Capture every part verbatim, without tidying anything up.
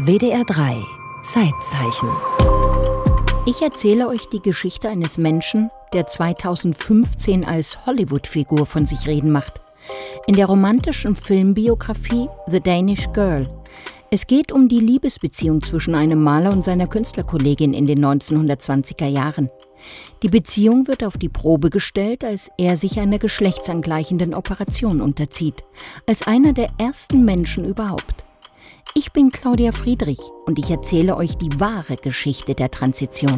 W D R drei Zeitzeichen. Ich erzähle euch die Geschichte eines Menschen, der zweitausendfünfzehn als Hollywood-Figur von sich reden macht. In der romantischen Filmbiografie The Danish Girl. Es geht um die Liebesbeziehung zwischen einem Maler und seiner Künstlerkollegin in den neunzehnhundertzwanziger Jahren. Die Beziehung wird auf die Probe gestellt, als er sich einer geschlechtsangleichenden Operation unterzieht. Als einer der ersten Menschen überhaupt. Ich bin Claudia Friedrich und ich erzähle euch die wahre Geschichte der Transition.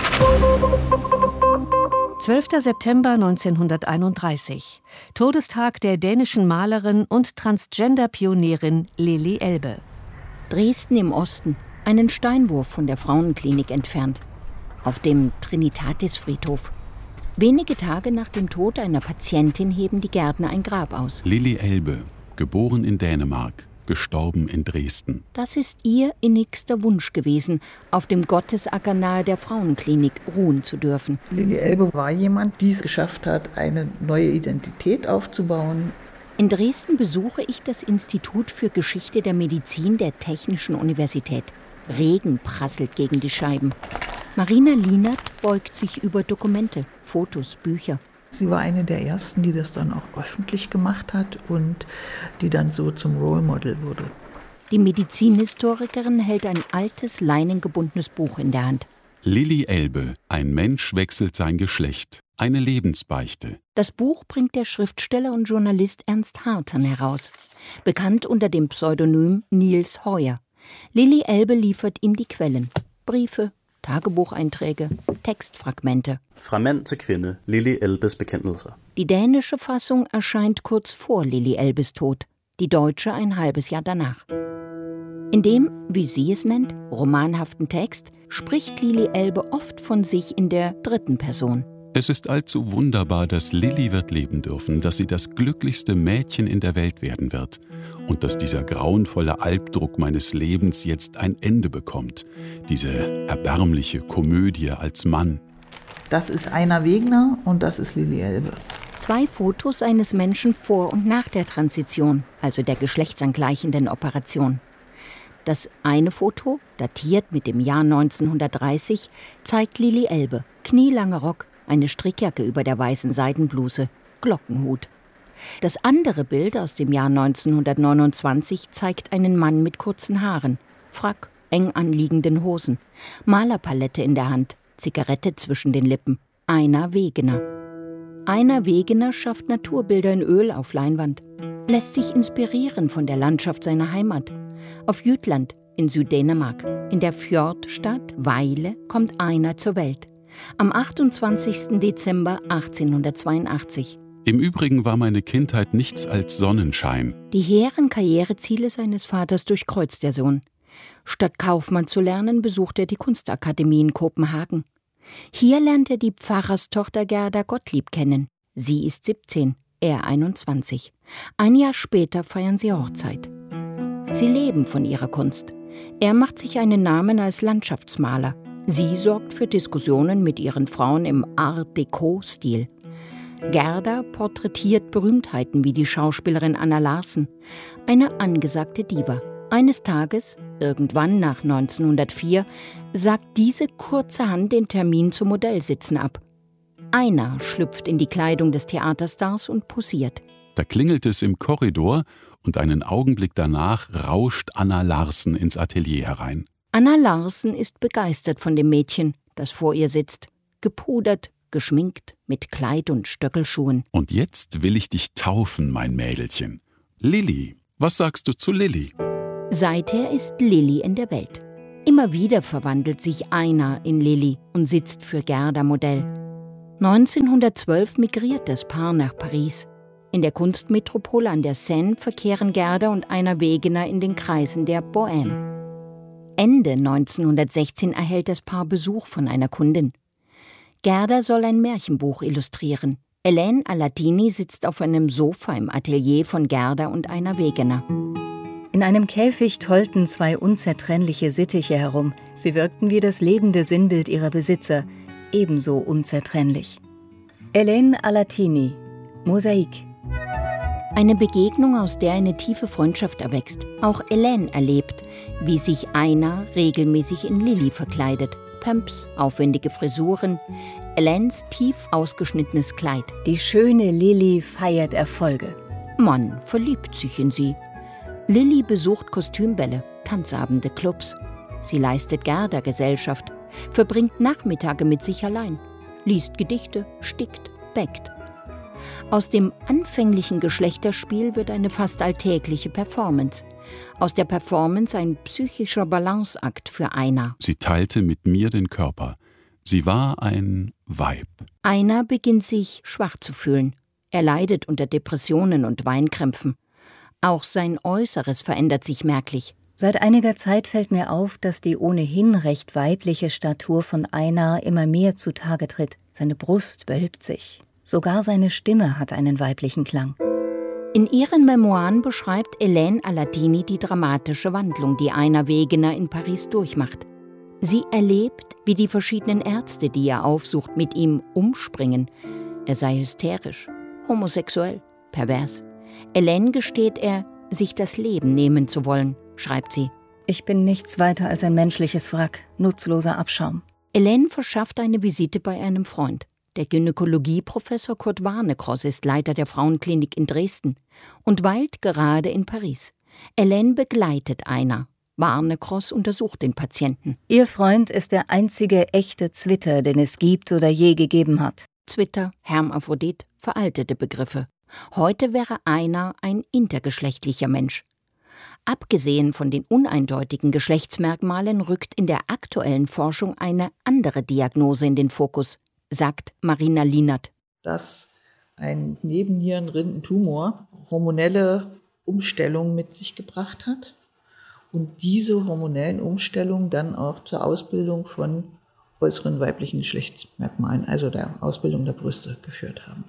zwölfter September neunzehnhunderteinunddreißig. Todestag der dänischen Malerin und Transgender-Pionierin Lili Elbe. Dresden im Osten, einen Steinwurf von der Frauenklinik entfernt. Auf dem Trinitatisfriedhof. Wenige Tage nach dem Tod einer Patientin heben die Gärtner ein Grab aus. Lili Elbe, geboren in Dänemark, gestorben in Dresden. Das ist ihr innigster Wunsch gewesen, auf dem Gottesacker nahe der Frauenklinik ruhen zu dürfen. Lili Elbe war jemand, die es geschafft hat, eine neue Identität aufzubauen. In Dresden besuche ich das Institut für Geschichte der Medizin der Technischen Universität. Regen prasselt gegen die Scheiben. Marina Lienert beugt sich über Dokumente, Fotos, Bücher. Sie war eine der ersten, die das dann auch öffentlich gemacht hat und die dann so zum Role Model wurde. Die Medizinhistorikerin hält ein altes, leinengebundenes Buch in der Hand. Lili Elbe, ein Mensch wechselt sein Geschlecht. Eine Lebensbeichte. Das Buch bringt der Schriftsteller und Journalist Ernst Hartern heraus. Bekannt unter dem Pseudonym Niels Heuer. Lili Elbe liefert ihm die Quellen. Briefe, Tagebucheinträge, Textfragmente. Fra Mand til Kvinde, Lili Elbes Bekendelser. Die dänische Fassung erscheint kurz vor Lili Elbes Tod, die deutsche ein halbes Jahr danach. In dem, wie sie es nennt, romanhaften Text spricht Lili Elbe oft von sich in der dritten Person. Es ist allzu wunderbar, dass Lili wird leben dürfen, dass sie das glücklichste Mädchen in der Welt werden wird und dass dieser grauenvolle Albdruck meines Lebens jetzt ein Ende bekommt. Diese erbärmliche Komödie als Mann. Das ist Einar Wegener und das ist Lili Elbe. Zwei Fotos eines Menschen vor und nach der Transition, also der geschlechtsangleichenden Operation. Das eine Foto, datiert mit dem Jahr neunzehnhundertdreißig, zeigt Lili Elbe, knielanger Rock, eine Strickjacke über der weißen Seidenbluse, Glockenhut. Das andere Bild aus dem Jahr neunzehnhundertneunundzwanzig zeigt einen Mann mit kurzen Haaren, Frack, eng anliegenden Hosen, Malerpalette in der Hand, Zigarette zwischen den Lippen. Einar Wegener. Einar Wegener schafft Naturbilder in Öl auf Leinwand, lässt sich inspirieren von der Landschaft seiner Heimat. Auf Jütland in Süddänemark, in der Fjordstadt Vejle, kommt Einar zur Welt. Am achtundzwanzigsten Dezember achtzehnhundertzweiundachtzig. Im Übrigen war meine Kindheit nichts als Sonnenschein. Die hehren Karriereziele seines Vaters durchkreuzt der Sohn. Statt Kaufmann zu lernen, besucht er die Kunstakademie in Kopenhagen. Hier lernt er die Pfarrerstochter Gerda Gottlieb kennen. Sie ist siebzehn, er einundzwanzig. Ein Jahr später feiern sie Hochzeit. Sie leben von ihrer Kunst. Er macht sich einen Namen als Landschaftsmaler. Sie sorgt für Diskussionen mit ihren Frauen im Art-Déco-Stil. Gerda porträtiert Berühmtheiten wie die Schauspielerin Anna Larsen, eine angesagte Diva. Eines Tages, irgendwann nach neunzehnhundertvier, sagt diese kurzerhand den Termin zum Modellsitzen ab. Einar schlüpft in die Kleidung des Theaterstars und posiert. Da klingelt es im Korridor und einen Augenblick danach rauscht Anna Larsen ins Atelier herein. Anna Larsen ist begeistert von dem Mädchen, das vor ihr sitzt, gepudert, geschminkt, mit Kleid und Stöckelschuhen. Und jetzt will ich dich taufen, mein Mädelchen. Lili, was sagst du zu Lili? Seither ist Lili in der Welt. Immer wieder verwandelt sich Einar in Lili und sitzt für Gerda Modell. neunzehnhundertzwölf migriert das Paar nach Paris. In der Kunstmetropole an der Seine verkehren Gerda und Einar Wegener in den Kreisen der Bohème. Ende neunzehnhundertsechzehn erhält das Paar Besuch von einer Kundin. Gerda soll ein Märchenbuch illustrieren. Hélène Alatini sitzt auf einem Sofa im Atelier von Gerda und Einar Wegener. In einem Käfig tollten zwei unzertrennliche Sittiche herum. Sie wirkten wie das lebende Sinnbild ihrer Besitzer, ebenso unzertrennlich. Hélène Alatini, Mosaik. Eine Begegnung, aus der eine tiefe Freundschaft erwächst. Auch Hélène erlebt, wie sich Einar regelmäßig in Lili verkleidet. Pumps, aufwendige Frisuren, Hélènes tief ausgeschnittenes Kleid. Die schöne Lili feiert Erfolge. Man verliebt sich in sie. Lili besucht Kostümbälle, Tanzabende, Clubs. Sie leistet Gerda Gesellschaft, verbringt Nachmittage mit sich allein, liest Gedichte, stickt, bäckt. Aus dem anfänglichen Geschlechterspiel wird eine fast alltägliche Performance. Aus der Performance ein psychischer Balanceakt für Einar. Sie teilte mit mir den Körper. Sie war ein Weib. Einar beginnt sich schwach zu fühlen. Er leidet unter Depressionen und Weinkrämpfen. Auch sein Äußeres verändert sich merklich. Seit einiger Zeit fällt mir auf, dass die ohnehin recht weibliche Statur von Einar immer mehr zutage tritt. Seine Brust wölbt sich. Sogar seine Stimme hat einen weiblichen Klang. In ihren Memoiren beschreibt Hélène Alladini die dramatische Wandlung, die Einar Wegener in Paris durchmacht. Sie erlebt, wie die verschiedenen Ärzte, die er aufsucht, mit ihm umspringen. Er sei hysterisch, homosexuell, pervers. Hélène gesteht er, sich das Leben nehmen zu wollen, schreibt sie. Ich bin nichts weiter als ein menschliches Wrack, nutzloser Abschaum. Hélène verschafft eine Visite bei einem Freund. Der Gynäkologieprofessor Kurt Warnekross ist Leiter der Frauenklinik in Dresden und weilt gerade in Paris. Hélène begleitet Einar. Warnekross untersucht den Patienten. Ihr Freund ist der einzige echte Zwitter, den es gibt oder je gegeben hat. Zwitter, Hermaphrodit, veraltete Begriffe. Heute wäre Einar ein intergeschlechtlicher Mensch. Abgesehen von den uneindeutigen Geschlechtsmerkmalen rückt in der aktuellen Forschung eine andere Diagnose in den Fokus, sagt Marina Lienert. Dass ein Nebennierenrindentumor hormonelle Umstellungen mit sich gebracht hat und diese hormonellen Umstellungen dann auch zur Ausbildung von äußeren weiblichen Geschlechtsmerkmalen, also der Ausbildung der Brüste, geführt haben.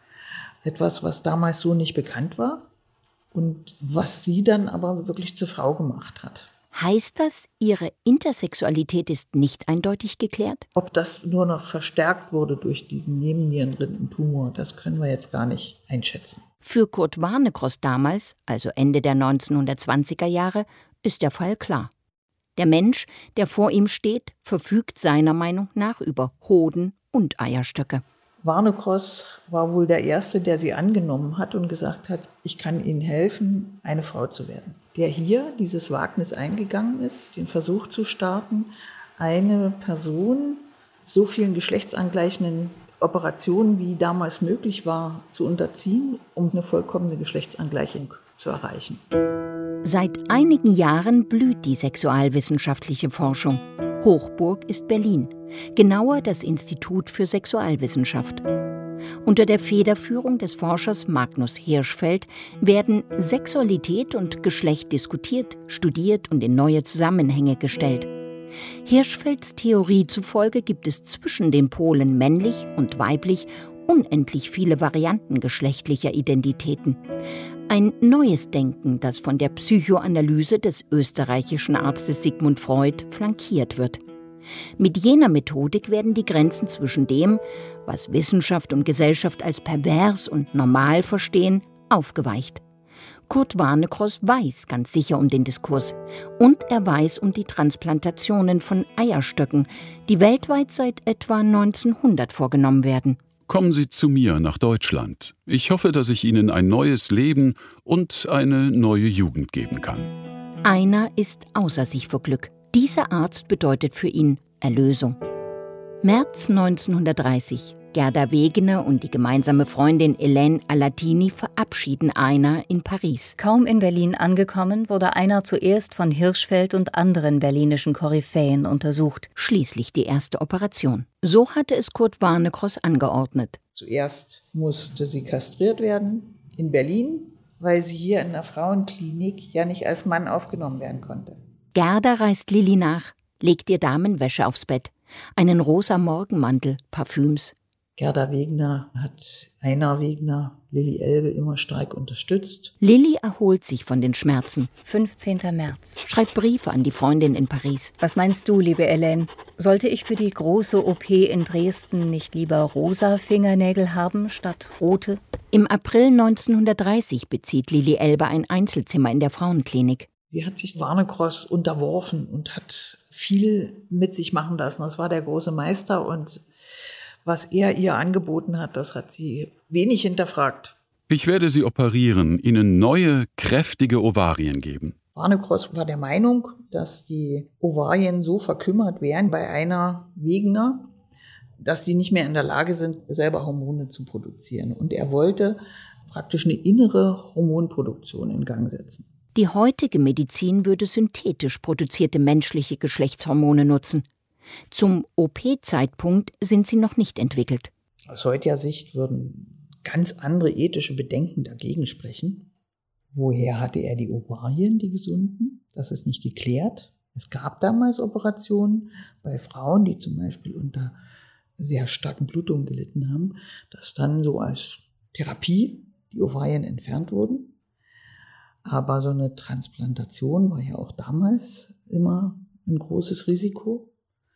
Etwas, was damals so nicht bekannt war und was sie dann aber wirklich zur Frau gemacht hat. Heißt das, ihre Intersexualität ist nicht eindeutig geklärt? Ob das nur noch verstärkt wurde durch diesen Nebennierenrindentumor, das können wir jetzt gar nicht einschätzen. Für Kurt Warnekross damals, also Ende der neunzehnhundertzwanziger Jahre, ist der Fall klar. Der Mensch, der vor ihm steht, verfügt seiner Meinung nach über Hoden und Eierstöcke. Warnekross war wohl der Erste, der sie angenommen hat und gesagt hat, ich kann Ihnen helfen, eine Frau zu werden. Der hier dieses Wagnis eingegangen ist, den Versuch zu starten, eine Person so vielen geschlechtsangleichenden Operationen, wie damals möglich war, zu unterziehen, um eine vollkommene Geschlechtsangleichung zu erreichen. Seit einigen Jahren blüht die sexualwissenschaftliche Forschung. Hochburg ist Berlin, genauer das Institut für Sexualwissenschaft. Unter der Federführung des Forschers Magnus Hirschfeld werden Sexualität und Geschlecht diskutiert, studiert und in neue Zusammenhänge gestellt. Hirschfelds Theorie zufolge gibt es zwischen den Polen männlich und weiblich unendlich viele Varianten geschlechtlicher Identitäten. Ein neues Denken, das von der Psychoanalyse des österreichischen Arztes Sigmund Freud flankiert wird. Mit jener Methodik werden die Grenzen zwischen dem, was Wissenschaft und Gesellschaft als pervers und normal verstehen, aufgeweicht. Kurt Warnekross weiß ganz sicher um den Diskurs. Und er weiß um die Transplantationen von Eierstöcken, die weltweit seit etwa neunzehnhundert vorgenommen werden. Kommen Sie zu mir nach Deutschland. Ich hoffe, dass ich Ihnen ein neues Leben und eine neue Jugend geben kann. Einar ist außer sich vor Glück. Dieser Arzt bedeutet für ihn Erlösung. März neunzehnhundertdreißig. Gerda Wegener und die gemeinsame Freundin Hélène Alladini verabschieden Einar in Paris. Kaum in Berlin angekommen, wurde Einar zuerst von Hirschfeld und anderen berlinischen Koryphäen untersucht. Schließlich die erste Operation. So hatte es Kurt Warnekross angeordnet. Zuerst musste sie kastriert werden in Berlin, weil sie hier in der Frauenklinik ja nicht als Mann aufgenommen werden konnte. Gerda reist Lili nach, legt ihr Damenwäsche aufs Bett, einen rosa Morgenmantel, Parfüms. Gerda Wegner hat Einar Wegner, Lilli Elbe immer stark unterstützt. Lilli erholt sich von den Schmerzen. fünfzehnter März. Schreibt Briefe an die Freundin in Paris. Was meinst du, liebe Hélène? Sollte ich für die große O P in Dresden nicht lieber rosa Fingernägel haben statt rote? Im April neunzehnhundertdreißig bezieht Lilli Elbe ein Einzelzimmer in der Frauenklinik. Sie hat sich Warnecross unterworfen und hat viel mit sich machen lassen. Das war der große Meister und was er ihr angeboten hat, das hat sie wenig hinterfragt. Ich werde Sie operieren, Ihnen neue, kräftige Ovarien geben. Warnecross war der Meinung, dass die Ovarien so verkümmert wären bei Einar Wegner, dass die nicht mehr in der Lage sind, selber Hormone zu produzieren. Und er wollte praktisch eine innere Hormonproduktion in Gang setzen. Die heutige Medizin würde synthetisch produzierte menschliche Geschlechtshormone nutzen. Zum O P-Zeitpunkt sind sie noch nicht entwickelt. Aus heutiger Sicht würden ganz andere ethische Bedenken dagegen sprechen. Woher hatte er die Ovarien, die gesunden? Das ist nicht geklärt. Es gab damals Operationen bei Frauen, die zum Beispiel unter sehr starken Blutungen gelitten haben, dass dann so als Therapie die Ovarien entfernt wurden. Aber so eine Transplantation war ja auch damals immer ein großes Risiko.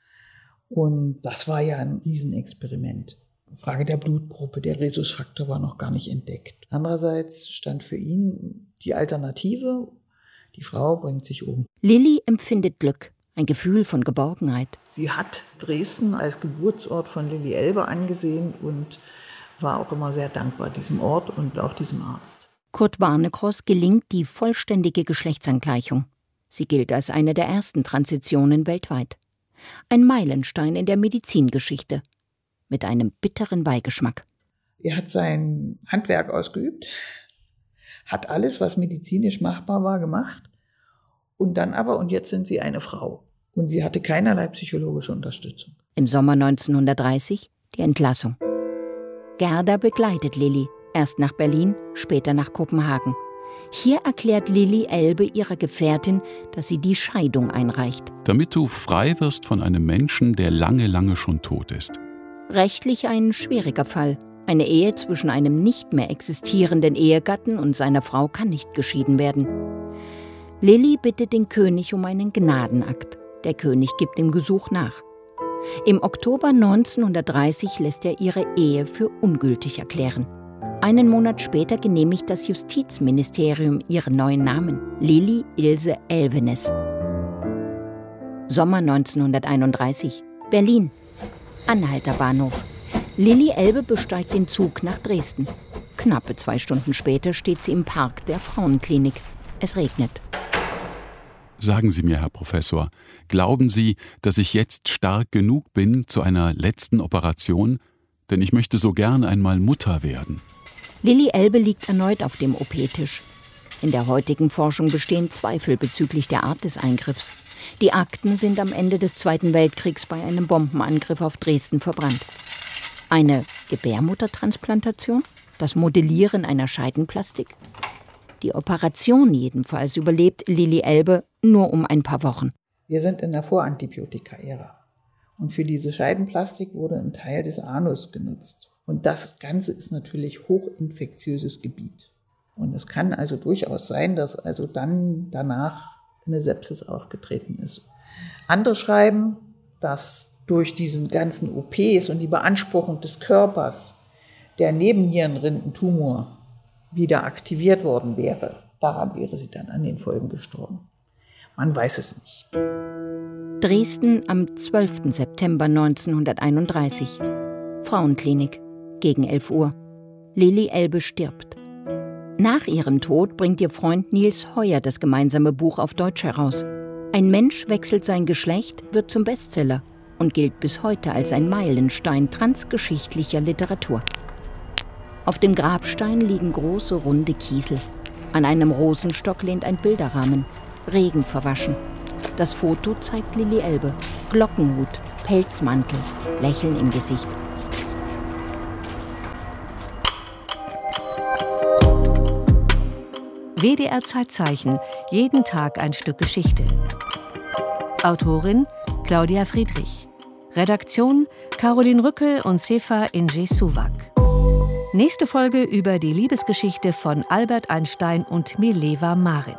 Und das war ja ein Riesenexperiment. Frage der Blutgruppe, der Rhesusfaktor war noch gar nicht entdeckt. Andererseits stand für ihn die Alternative, die Frau bringt sich um. Lilli empfindet Glück, ein Gefühl von Geborgenheit. Sie hat Dresden als Geburtsort von Lilli Elbe angesehen und war auch immer sehr dankbar diesem Ort und auch diesem Arzt. Kurt Warnecross gelingt die vollständige Geschlechtsangleichung. Sie gilt als eine der ersten Transitionen weltweit. Ein Meilenstein in der Medizingeschichte. Mit einem bitteren Beigeschmack. Er hat sein Handwerk ausgeübt, hat alles, was medizinisch machbar war, gemacht. Und dann aber, und jetzt sind sie eine Frau. Und sie hatte keinerlei psychologische Unterstützung. Im Sommer neunzehnhundertdreißig die Entlassung. Gerda begleitet Lilli, erst nach Berlin, später nach Kopenhagen. Hier erklärt Lilli Elbe ihrer Gefährtin, dass sie die Scheidung einreicht. Damit du frei wirst von einem Menschen, der lange, lange schon tot ist. Rechtlich ein schwieriger Fall. Eine Ehe zwischen einem nicht mehr existierenden Ehegatten und seiner Frau kann nicht geschieden werden. Lilli bittet den König um einen Gnadenakt. Der König gibt dem Gesuch nach. Im Oktober neunzehnhundertdreißig lässt er ihre Ehe für ungültig erklären. Einen Monat später genehmigt das Justizministerium ihren neuen Namen, Lilli Ilse Elvenes. Sommer neunzehnhunderteinunddreißig, Berlin, Anhalter Bahnhof. Lilli Elbe besteigt den Zug nach Dresden. Knappe zwei Stunden später steht sie im Park der Frauenklinik. Es regnet. Sagen Sie mir, Herr Professor, glauben Sie, dass ich jetzt stark genug bin zu einer letzten Operation? Denn ich möchte so gern einmal Mutter werden. Lilli Elbe liegt erneut auf dem O P-Tisch. In der heutigen Forschung bestehen Zweifel bezüglich der Art des Eingriffs. Die Akten sind am Ende des Zweiten Weltkriegs bei einem Bombenangriff auf Dresden verbrannt. Eine Gebärmuttertransplantation? Das Modellieren einer Scheidenplastik? Die Operation jedenfalls überlebt Lilli Elbe nur um ein paar Wochen. Wir sind in der Vorantibiotika-Ära. Und für diese Scheidenplastik wurde ein Teil des Anus genutzt. Und das Ganze ist natürlich hochinfektiöses Gebiet. Und es kann also durchaus sein, dass also dann danach eine Sepsis aufgetreten ist. Andere schreiben, dass durch diesen ganzen O Ps und die Beanspruchung des Körpers der Nebennierenrindentumor wieder aktiviert worden wäre. Daran wäre sie dann an den Folgen gestorben. Man weiß es nicht. Dresden am zwölften September neunzehnhunderteinunddreißig. Frauenklinik, gegen elf Uhr. Lilli Elbe stirbt. Nach ihrem Tod bringt ihr Freund Niels Heuer das gemeinsame Buch auf Deutsch heraus. Ein Mensch wechselt sein Geschlecht, wird zum Bestseller und gilt bis heute als ein Meilenstein transgeschichtlicher Literatur. Auf dem Grabstein liegen große, runde Kiesel. An einem Rosenstock lehnt ein Bilderrahmen, Regen verwaschen. Das Foto zeigt Lilli Elbe, Glockenhut, Pelzmantel, Lächeln im Gesicht. W D R Zeitzeichen, jeden Tag ein Stück Geschichte. Autorin Claudia Friedrich. Redaktion Caroline Rückel und Sefa Inji Suwak. Nächste Folge über die Liebesgeschichte von Albert Einstein und Mileva Maric.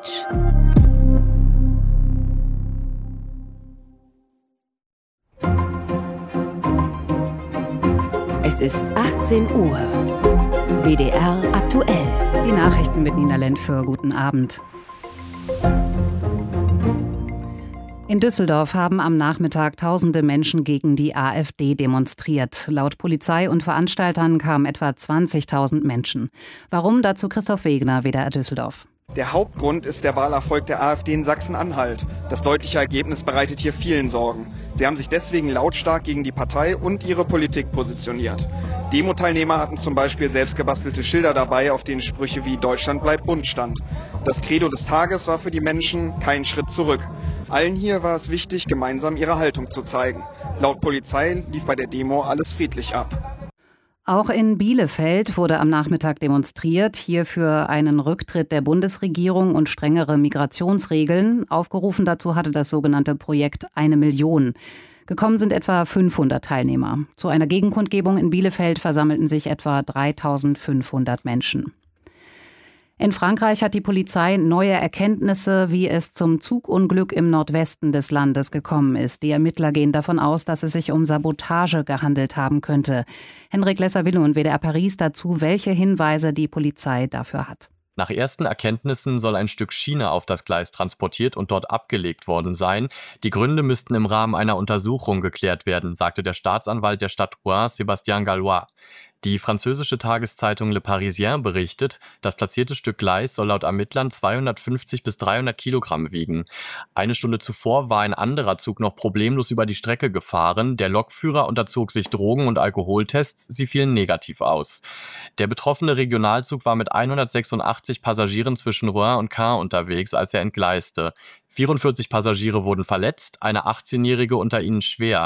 Es ist achtzehn Uhr. W D R aktuell. Die Nachrichten mit Nina Lentföhr. Guten Abend. In Düsseldorf haben am Nachmittag tausende Menschen gegen die AfD demonstriert. Laut Polizei und Veranstaltern kamen etwa zwanzigtausend Menschen. Warum? Dazu Christoph Wegener, W D R Düsseldorf. Der Hauptgrund ist der Wahlerfolg der AfD in Sachsen-Anhalt. Das deutliche Ergebnis bereitet hier vielen Sorgen. Sie haben sich deswegen lautstark gegen die Partei und ihre Politik positioniert. Demo-Teilnehmer hatten zum Beispiel selbstgebastelte Schilder dabei, auf denen Sprüche wie „Deutschland bleibt bunt" stand. Das Credo des Tages war für die Menschen kein Schritt zurück. Allen hier war es wichtig, gemeinsam ihre Haltung zu zeigen. Laut Polizei lief bei der Demo alles friedlich ab. Auch in Bielefeld wurde am Nachmittag demonstriert, hier für einen Rücktritt der Bundesregierung und strengere Migrationsregeln. Aufgerufen dazu hatte das sogenannte Projekt Eine Million. Gekommen sind etwa fünfhundert Teilnehmer. Zu einer Gegenkundgebung in Bielefeld versammelten sich etwa dreitausendfünfhundert Menschen. In Frankreich hat die Polizei neue Erkenntnisse, wie es zum Zugunglück im Nordwesten des Landes gekommen ist. Die Ermittler gehen davon aus, dass es sich um Sabotage gehandelt haben könnte. Henrik Lesser-Willum, W D R Paris, dazu, welche Hinweise die Polizei dafür hat. Nach ersten Erkenntnissen soll ein Stück Schiene auf das Gleis transportiert und dort abgelegt worden sein. Die Gründe müssten im Rahmen einer Untersuchung geklärt werden, sagte der Staatsanwalt der Stadt Rouen, Sébastien Gallois. Die französische Tageszeitung Le Parisien berichtet, das platzierte Stück Gleis soll laut Ermittlern zweihundertfünfzig bis dreihundert Kilogramm wiegen. Eine Stunde zuvor war ein anderer Zug noch problemlos über die Strecke gefahren. Der Lokführer unterzog sich Drogen- und Alkoholtests, sie fielen negativ aus. Der betroffene Regionalzug war mit hundertsechsundachtzig Passagieren zwischen Rouen und Caen unterwegs, als er entgleiste. vierundvierzig Passagiere wurden verletzt, eine achtzehnjährige unter ihnen schwer.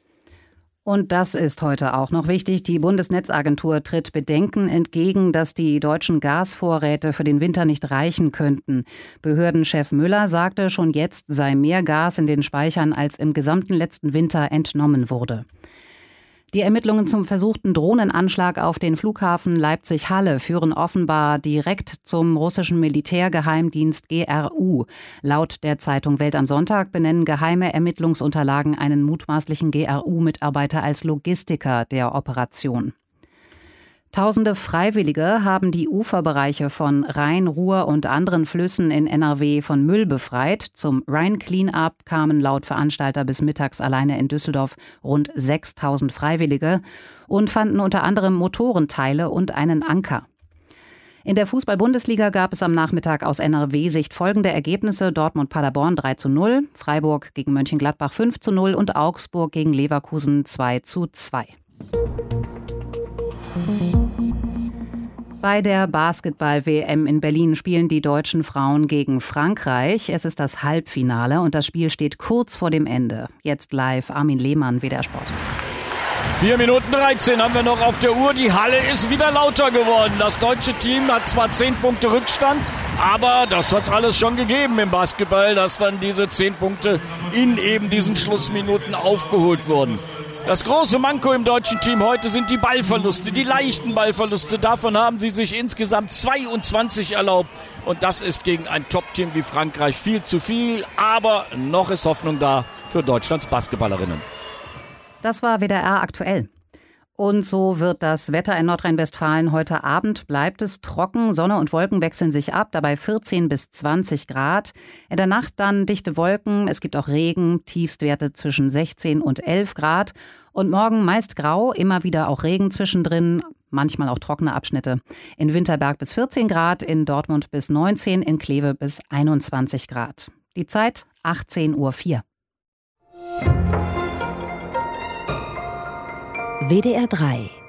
Und das ist heute auch noch wichtig. Die Bundesnetzagentur tritt Bedenken entgegen, dass die deutschen Gasvorräte für den Winter nicht reichen könnten. Behördenchef Müller sagte, schon jetzt sei mehr Gas in den Speichern, als im gesamten letzten Winter entnommen wurde. Die Ermittlungen zum versuchten Drohnenanschlag auf den Flughafen Leipzig-Halle führen offenbar direkt zum russischen Militärgeheimdienst G R U. Laut der Zeitung Welt am Sonntag benennen geheime Ermittlungsunterlagen einen mutmaßlichen G R U-Mitarbeiter als Logistiker der Operation. Tausende Freiwillige haben die Uferbereiche von Rhein, Ruhr und anderen Flüssen in N R W von Müll befreit. Zum Rhine Cleanup kamen laut Veranstalter bis mittags alleine in Düsseldorf rund sechstausend Freiwillige und fanden unter anderem Motorenteile und einen Anker. In der Fußball-Bundesliga gab es am Nachmittag aus N R W-Sicht folgende Ergebnisse: Dortmund-Paderborn drei zu null, Freiburg gegen Mönchengladbach fünf zu null und Augsburg gegen Leverkusen zwei zu zwei. Bei der Basketball-W M in Berlin spielen die deutschen Frauen gegen Frankreich. Es ist das Halbfinale und das Spiel steht kurz vor dem Ende. Jetzt live Armin Lehmann, W D R Sport. vier Minuten dreizehn haben wir noch auf der Uhr. Die Halle ist wieder lauter geworden. Das deutsche Team hat zwar zehn Punkte Rückstand, aber das hat es alles schon gegeben im Basketball, dass dann diese zehn Punkte in eben diesen Schlussminuten aufgeholt wurden. Das große Manko im deutschen Team heute sind die Ballverluste, die leichten Ballverluste. Davon haben sie sich insgesamt zweiundzwanzig erlaubt. Und das ist gegen ein Top-Team wie Frankreich viel zu viel. Aber noch ist Hoffnung da für Deutschlands Basketballerinnen. Das war W D R aktuell. Und so wird das Wetter in Nordrhein-Westfalen heute Abend. Bleibt es trocken, Sonne und Wolken wechseln sich ab, dabei vierzehn bis zwanzig Grad. In der Nacht dann dichte Wolken, es gibt auch Regen, Tiefstwerte zwischen sechzehn und elf Grad. Und morgen meist grau, immer wieder auch Regen zwischendrin, manchmal auch trockene Abschnitte. In Winterberg bis vierzehn Grad, in Dortmund bis neunzehn, in Kleve bis einundzwanzig Grad. Die Zeit achtzehn Uhr vier. W D R drei